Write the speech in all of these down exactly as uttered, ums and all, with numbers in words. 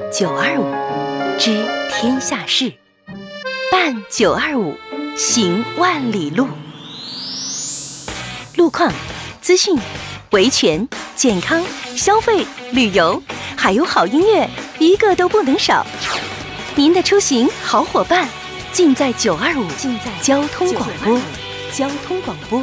九二五知天下事，办九二五行万里路。路况、资讯、维权、健康、消费、旅游，还有好音乐，一个都不能少。您的出行好伙伴，尽在九二五，尽在交通广播。交通广播，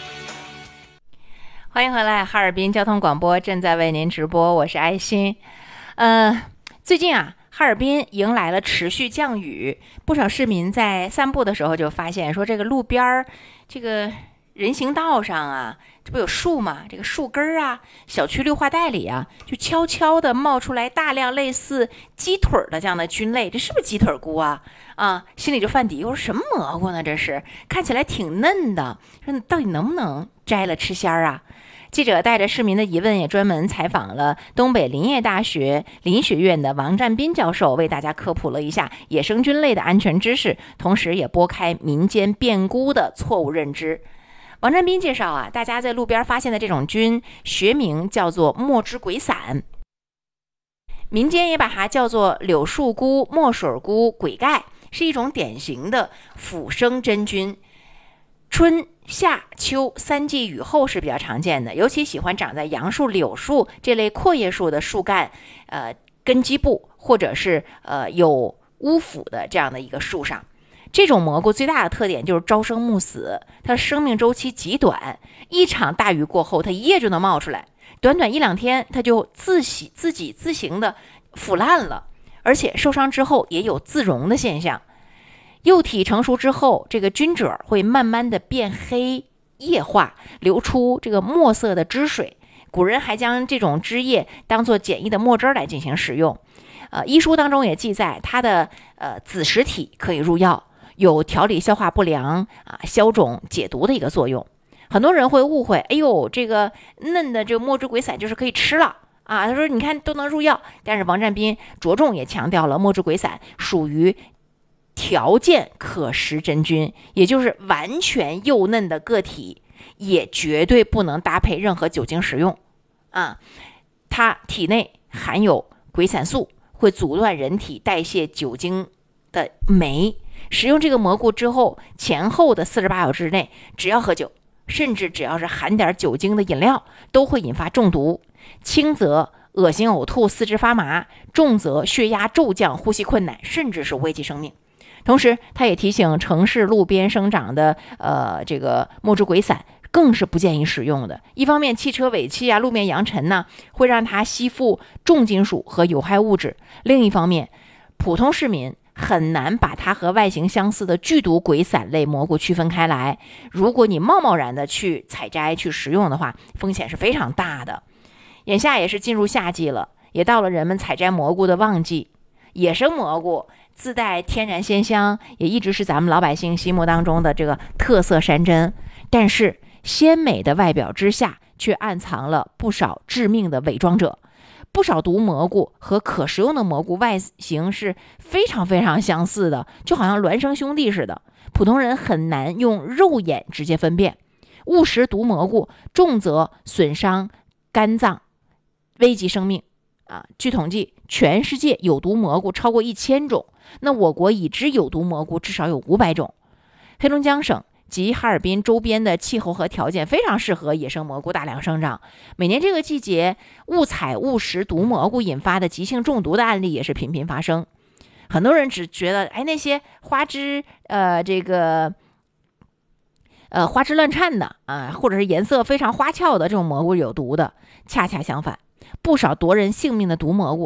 欢迎回来，哈尔滨交通广播正在为您直播，我是爱心。呃，最近啊，哈尔滨迎来了持续降雨，不少市民在散步的时候就发现说，这个路边儿，这个人行道上啊，这不有树吗？这个树根儿啊，小区绿化带里啊，就悄悄地冒出来大量类似鸡腿的这样的菌类，这是不是鸡腿菇啊？啊，心里就犯嘀咕，说什么蘑菇呢？这是看起来挺嫩的，说到底能不能摘了吃鲜儿啊？记者带着市民的疑问，也专门采访了东北林业大学林学院的王占斌教授，为大家科普了一下野生菌类的安全知识，同时也拨开民间变菇的错误认知。王占斌介绍啊，大家在路边发现的这种菌，学名叫做墨汁鬼伞，民间也把它叫做柳树菇、墨水菇、鬼盖，是一种典型的腐生真菌。春夏秋三季雨后是比较常见的，尤其喜欢长在杨树、柳树这类阔叶树的树干、呃根基部，或者是呃有乌腐的这样的一个树上。这种蘑菇最大的特点就是朝生暮死，它生命周期极短，一场大雨过后，它一夜就能冒出来，短短一两天，它就自己自己自行的腐烂了，而且受伤之后也有自溶的现象。幼体成熟之后，这个菌褶会慢慢的变黑液化，流出这个墨色的汁水。古人还将这种汁液当作简易的墨汁来进行使用。呃，医书当中也记载，它的呃子实体可以入药，有调理消化不良啊、消肿解毒的一个作用。很多人会误会，哎呦，这个嫩的这个墨汁鬼伞就是可以吃了啊。他说你看都能入药，但是王占斌着重也强调了，墨汁鬼伞属于条件可食真菌，也就是完全幼嫩的个体，也绝对不能搭配任何酒精食用啊。它体内含有鬼伞素，会阻断人体代谢酒精的酶。食用这个蘑菇之后，前后的四十八小时内，只要喝酒，甚至只要是含点酒精的饮料，都会引发中毒。轻则恶心呕吐、四肢发麻，重则血压骤降、呼吸困难，甚至是危及生命。同时，他也提醒城市路边生长的呃这个墨汁鬼伞更是不建议使用的。一方面，汽车尾气啊、路面扬尘呢，会让它吸附重金属和有害物质；另一方面，普通市民很难把它和外形相似的剧毒鬼伞类蘑菇区分开来。如果你贸贸然的去采摘、去食用的话，风险是非常大的。眼下也是进入夏季了，也到了人们采摘蘑菇的旺季。野生蘑菇自带天然鲜香，也一直是咱们老百姓心目当中的这个特色山珍。但是鲜美的外表之下，却暗藏了不少致命的伪装者。不少毒蘑菇和可食用的蘑菇外形是非常非常相似的，就好像孪生兄弟似的，普通人很难用肉眼直接分辨。误食毒蘑菇，重则损伤肝脏，危及生命。啊，据统计，全世界有毒蘑菇超过一千种，那我国已知有毒蘑菇至少有五百种。黑龙江省及哈尔滨周边的气候和条件非常适合野生蘑菇大量生长，每年这个季节误采误食毒蘑菇引发的急性中毒的案例也是频频发生。很多人只觉得，哎，那些花枝呃这个呃花枝乱颤的啊，或者是颜色非常花俏的这种蘑菇有毒的，恰恰相反。不少夺人性命的毒蘑菇